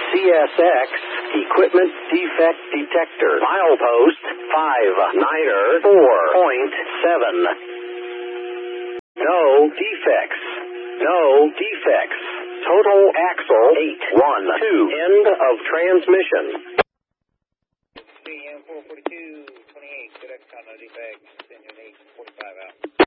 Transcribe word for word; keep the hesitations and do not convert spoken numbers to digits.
C S X, equipment defect detector. Milepost five niner four point seven. No defects. No defects. Total axle eight one two. End of transmission. C M four forty-two twenty-eight, FedEx, no defects, engine eight forty-five out.